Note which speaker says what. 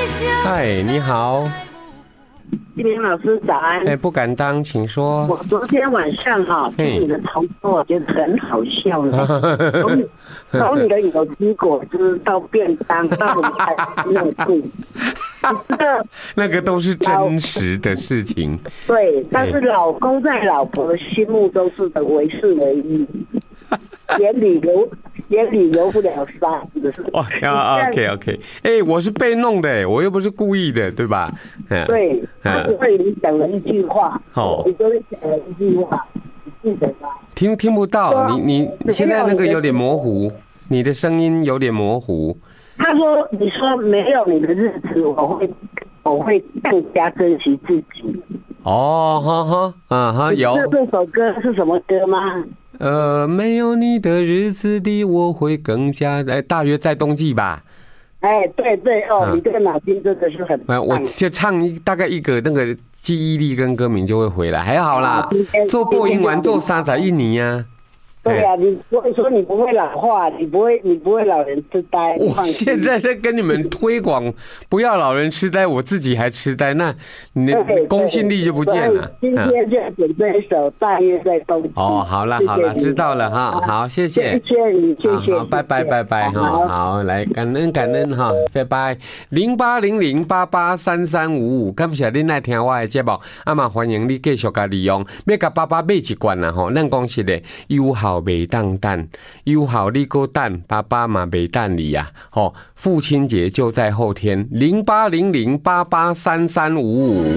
Speaker 1: 嗨，你好，
Speaker 2: 金玲老师早安。
Speaker 1: 不敢当，请说。
Speaker 2: 我昨天晚上听你的重播，我觉得很好笑的。从你的有机果汁到便当到我们热度，
Speaker 1: 那个都是真实的事情。
Speaker 2: 对，但是老公在老婆的心目中是的为是唯一，眼里流不了沙子。
Speaker 1: 哇，OK， 我是被弄的，我又不是故意的，对吧？
Speaker 2: 对，他不会你讲了一句话，你就会讲了一句话，你记得吗？听
Speaker 1: 不到，你现在那个有点模糊，你的声音有点模糊。
Speaker 2: 他说：“你说没有你的日子，我会更加珍惜自己。”
Speaker 1: 哦，有。
Speaker 2: 这首歌是什么歌吗？
Speaker 1: 没有你的日子里，我会更加大约在冬季吧。
Speaker 2: 对你这个脑筋真的是很棒。
Speaker 1: 我就唱大概一个那个记忆力跟歌名就会回来，还好啦。做播音员做31年啊。
Speaker 2: 对啊，你所以说你不会老化，你不会老人痴呆。
Speaker 1: 我现在在跟你们推广不要老人痴呆，我自己还痴呆，那你的公信力就不见了。
Speaker 2: 今天就准备一首《大约在冬季》。
Speaker 1: 好了，知道了哈。好，谢谢。
Speaker 2: 谢谢你，谢谢。
Speaker 1: 好，拜拜哈。好，来感恩哈，拜拜。0800883355，感谢恁来听我的节目，嘛欢迎你继续加利用，要甲爸爸买一罐啦吼。咱讲实的，有效袂当等，有效你搁等，爸爸嘛袂等你呀。父亲节就在后天，0800883355。